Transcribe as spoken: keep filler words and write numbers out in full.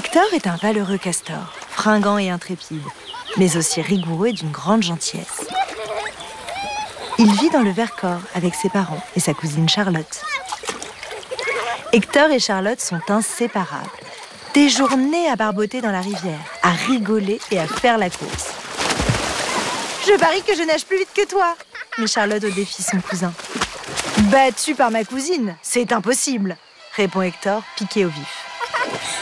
Hector est un valeureux castor, fringant et intrépide, mais aussi rigoureux et d'une grande gentillesse. Il vit dans le Vercors avec ses parents et sa cousine Charlotte. Hector et Charlotte sont inséparables. Des journées à barboter dans la rivière, à rigoler et à faire la course. « Je parie que je nage plus vite que toi !» met Charlotte au défi son cousin. « Battu par ma cousine, c'est impossible !» répond Hector, piqué au vif.